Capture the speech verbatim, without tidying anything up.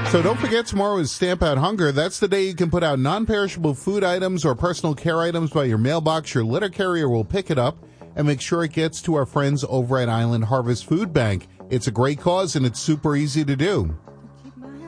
So don't forget, tomorrow is Stamp Out Hunger. That's the day you can put out non-perishable food items or personal care items by your mailbox. Your letter carrier will pick it up and make sure it gets to our friends over at Island Harvest Food Bank. It's a great cause, and it's super easy to do.